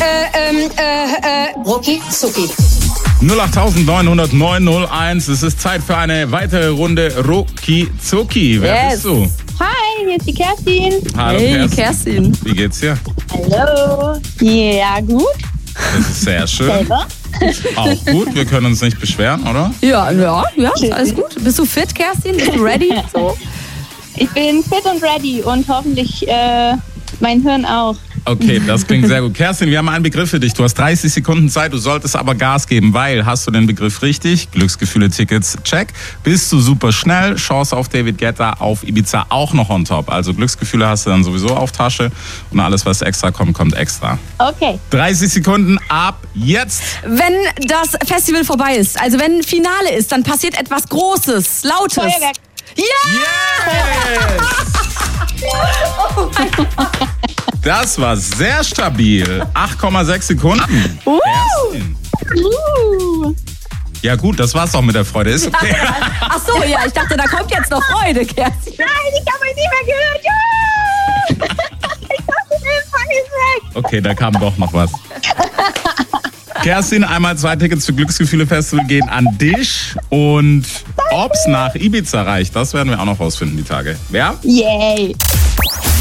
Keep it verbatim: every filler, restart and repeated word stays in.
äh, ähm, äh, äh, Rucki Zucki. null acht neun null neun null eins. Es ist Zeit für eine weitere Runde Rucki Zucki. Wer Yes. bist du? Hi, hier ist die Kerstin. Hallo Hey, Kerstin. Kerstin. Wie geht's dir? Hallo. Ja, gut. Das ist sehr schön. Selber? Auch gut, wir können uns nicht beschweren, oder? Ja, ja, ja, ist alles gut. Bist du fit, Kerstin? Bist du ready? So. Ich bin fit und ready und hoffentlich äh, mein Hirn auch. Okay, das klingt sehr gut. Kerstin, wir haben einen Begriff für dich. Du hast dreißig Sekunden Zeit, du solltest aber Gas geben, weil hast du den Begriff richtig? Glücksgefühle-Tickets, check. Bist du super schnell? Chance auf David Guetta, auf Ibiza auch noch on top. Also Glücksgefühle hast du dann sowieso auf Tasche und alles, was extra kommt, kommt extra. Okay. dreißig Sekunden ab jetzt. Wenn das Festival vorbei ist, also wenn Finale ist, dann passiert etwas Großes, Lautes. Feuerwerk. Ja! Yes! Das war sehr stabil. acht Komma sechs Sekunden. Uh. Kerstin. Uh. Ja gut, das war's auch mit der Freude. Ist okay. Ach so, ja, ich dachte, da kommt jetzt noch Freude, Kerstin. Nein, ich habe euch nicht mehr gehört. Ja! Ich dachte, der Empfang ist weg. Okay, da kam doch noch was. Kerstin, einmal zwei Tickets für Glücksgefühle Festival gehen an dich. Und ob's nach Ibiza reicht, das werden wir auch noch rausfinden die Tage. Wer? Yay.